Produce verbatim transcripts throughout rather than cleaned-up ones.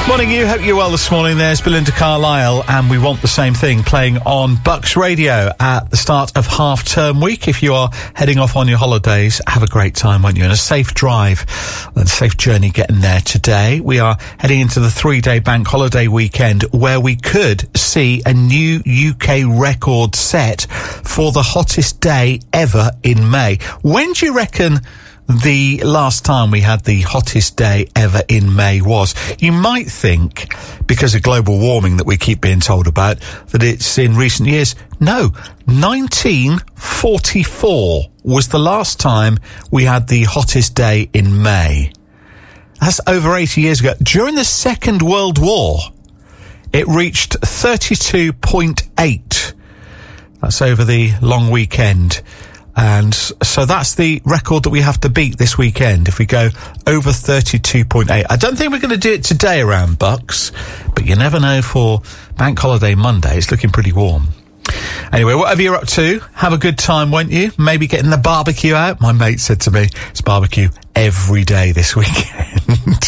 Morning, you. Hope you're well this morning. There's Belinda Carlisle, and we want the same thing playing on Bucks Radio at the start of half-term week. If you are heading off on your holidays, have a great time, won't you? And a safe drive and a safe journey getting there today. We are heading into the three-day bank holiday weekend where we could see a new U K record set for the hottest day ever in May. When do you reckon the last time we had the hottest day ever in May was? You might think, because of global warming that we keep being told about, that it's in recent years. No, nineteen forty-four was the last time we had the hottest day in May. That's over eighty years ago. During the Second World War, it reached thirty-two point eight. That's over the long weekend. And so that's the record that we have to beat this weekend if we go over thirty-two point eight. I don't think we're going to do it today around Bucks, but you never know for Bank Holiday Monday. It's looking pretty warm. Anyway, whatever you're up to, have a good time, won't you? Maybe getting the barbecue out. My mate said to me, it's barbecue every day this weekend.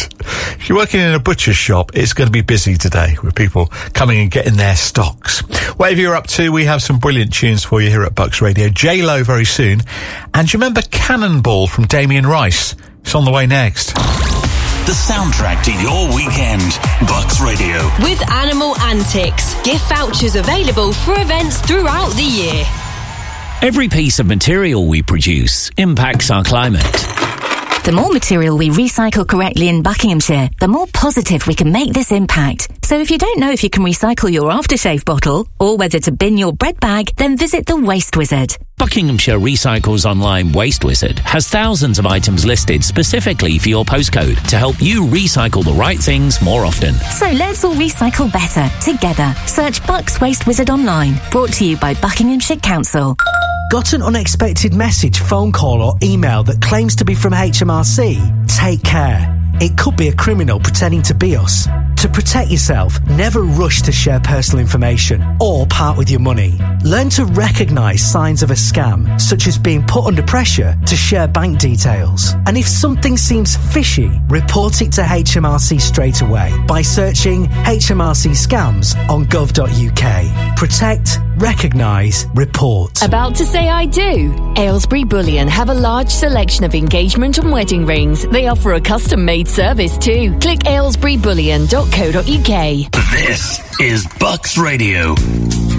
If you're working in a butcher's shop, it's going to be busy today with people coming and getting their stocks. Whatever you're up to, we have some brilliant tunes for you here at Bucks Radio. J-Lo very soon. And do you remember Cannonball from Damien Rice? It's on the way next. The soundtrack to your weekend. Bucks Radio. With Animal Antics. Gift vouchers available for events throughout the year. Every piece of material we produce impacts our climate. The more material we recycle correctly in Buckinghamshire, the more positive we can make this impact. So if you don't know if you can recycle your aftershave bottle or whether to bin your bread bag, then visit the Waste Wizard. Buckinghamshire Recycles Online Waste Wizard has thousands of items listed specifically for your postcode to help you recycle the right things more often. So let's all recycle better together. Search Bucks Waste Wizard online. Brought to you by Buckinghamshire Council. Got an unexpected message, phone call or email that claims to be from H M R C? Take care. It could be a criminal pretending to be us. To protect yourself, never rush to share personal information or part with your money. Learn to recognise signs of a scam, such as being put under pressure to share bank details. And if something seems fishy, report it to H M R C straight away by searching H M R C scams on gov dot U K. Protect, recognise, report. About to say I do? Aylesbury Bullion have a large selection of engagement and wedding rings. They offer a custom-made service too. Click aylesbury bullion dot co dot U K. This is Bucks Radio.